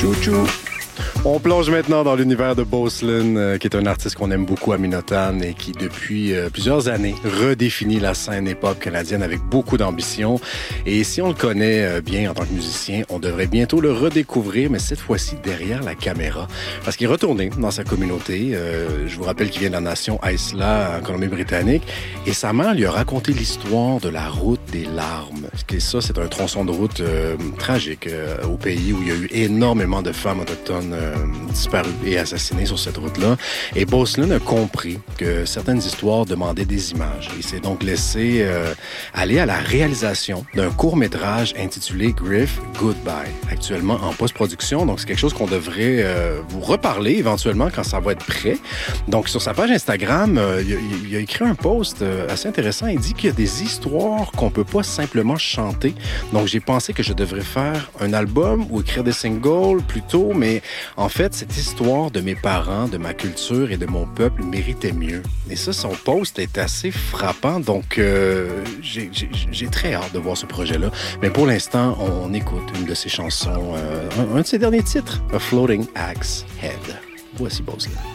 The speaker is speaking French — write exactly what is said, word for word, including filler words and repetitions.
Chou-chou. On plonge maintenant dans l'univers de Beaucelyn, euh, qui est un artiste qu'on aime beaucoup à Minotan et qui, depuis euh, plusieurs années, redéfinit la scène hip-hop canadienne avec beaucoup d'ambition. Et si on le connaît euh, bien en tant que musicien, on devrait bientôt le redécouvrir, mais cette fois-ci derrière la caméra. Parce qu'il est retourné dans sa communauté. Euh, je vous rappelle qu'il vient de la nation Aïsla, en Colombie-Britannique. Et sa mère lui a raconté l'histoire de la route des larmes. Et ça, c'est un tronçon de route euh, tragique euh, au pays où il y a eu énormément de femmes autochtones euh, disparues et assassinées sur cette route-là. Et Beaucelyn a compris que certaines histoires demandaient des images. Il s'est donc laissé euh, aller à la réalisation d'un court-métrage intitulé Griff Goodbye, actuellement en post-production. Donc, c'est quelque chose qu'on devrait euh, vous reparler éventuellement quand ça va être prêt. Donc, sur sa page Instagram, euh, il, a, il a écrit un post euh, assez intéressant. Il dit qu'il y a des histoires qu'on peut pas simplement chanter. Donc, j'ai pensé que je devrais faire un album ou écrire des singles plutôt, mais en fait, cette histoire de mes parents, de ma culture et de mon peuple méritait mieux. Et ça, son post est assez frappant, donc euh, j'ai, j'ai, j'ai très hâte de voir ce projet-là. Mais pour l'instant, on écoute une de ses chansons, euh, un, un de ses derniers titres, A Floating Axe Head. Voici Beaucelyn.